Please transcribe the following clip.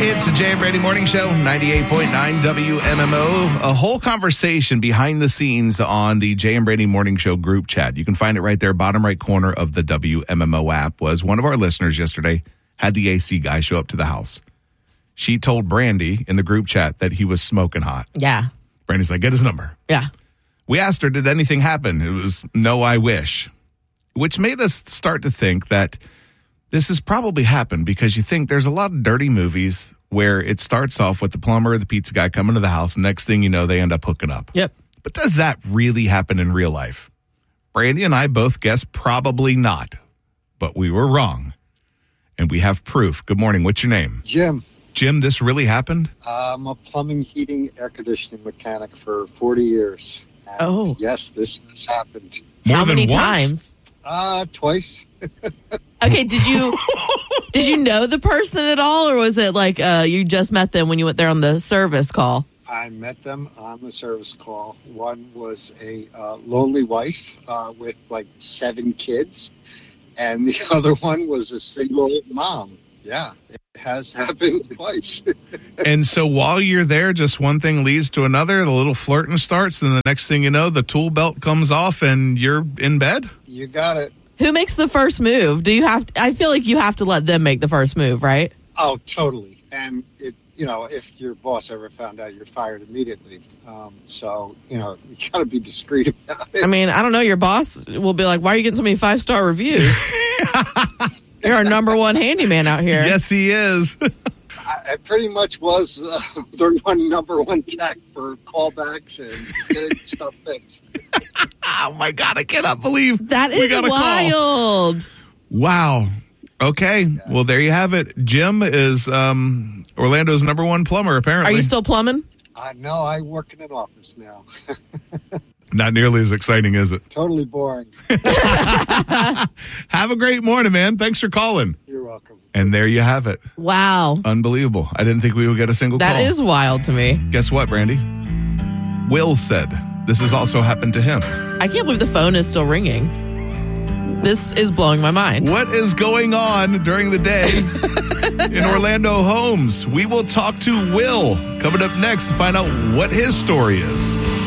It's the Jay and Brady Morning Show, 98.9 WMMO. A whole conversation behind the scenes on the Jay and Brady Morning Show group chat. You can find it right there, bottom right corner of the WMMO app. Was one of our listeners yesterday had the AC guy show up to the house. She told Brandy in the group chat that he was smoking hot. Yeah. Brandy's like, get his number. Yeah. We asked her, did anything happen? It was no, I wish. Which made us start to think that this has probably happened because you think there's a lot of dirty movies where it starts off with the plumber or the pizza guy coming to the house. And next thing you know, they end up hooking up. Yep. But does that really happen in real life? Brandy and I both guessed probably not. But we were wrong. And we have proof. Good morning. What's your name? Jim. Jim, this really happened? I'm a plumbing, heating, air conditioning mechanic for 40 years. And Oh. yes, this has happened. More How than many once? times? Twice. Okay, did you know the person at all, or was it like you just met them when you went there on the service call? I met them on the service call. One was a lonely wife with like 7 kids, and the other one was a single mom. Yeah, it has happened twice. And so while you're there, just one thing leads to another. The little flirting starts, and the next thing you know, the tool belt comes off, and you're in bed? You got it. Who makes the first move? I feel like you have to let them make the first move, right? Oh, totally. And if your boss ever found out, you're fired immediately. So, you got to be discreet about it. I mean, I don't know. Your boss will be like, why are you getting so many 5-star reviews? You're our number one handyman out here. Yes, he is. I pretty much was the number one tech for callbacks and getting stuff fixed. Oh, my God. I cannot believe That we is got a call. wild. Wow. Okay. Well, there you have it. Jim is Orlando's number one plumber, apparently. Are you still plumbing? No, I work in an office now. Not nearly as exciting, is it? Totally boring. Have a great morning, man. Thanks for calling. You're welcome. And there you have it. Wow. Unbelievable. I didn't think we would get a single call. That is wild to me. Guess what, Brandy? Will said this has also happened to him. I can't believe the phone is still ringing. This is blowing my mind. What is going on during the day in Orlando homes? We will talk to Will coming up next to find out what his story is.